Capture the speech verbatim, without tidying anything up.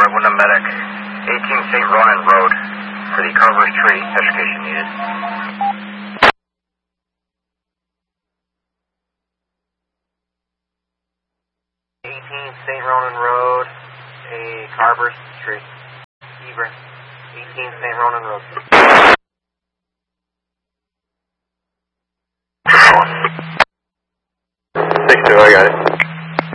Laguna Medic, eighteen Saint Ronan Road, for the Carver's Tree, education needed. eighteen Saint Ronan Road, a Carver's Tree, Hebron, eighteen Saint Ronan Road. six two, I got it.